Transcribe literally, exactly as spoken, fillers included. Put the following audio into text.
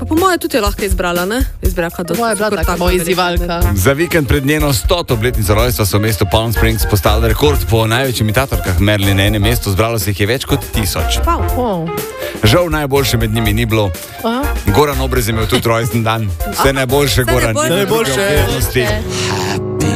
po moje tudi je lahko izbrala, ne? Izbraka do Moja je bila taka moja izzivalka. Za vikend pred njeno stoto obletnico rojstva so v mestu Palm Springs postavili rekord po največjih imitatorkah Merlin na enem mestu. Zbralo se jih je več kot tisoč. Wow. Žal najboljše med njimi ni bilo. Aha. Goran Obrez je imel tudi rojsten dan. Vse najboljše, Vse Goran. najboljše. Vse najboljše.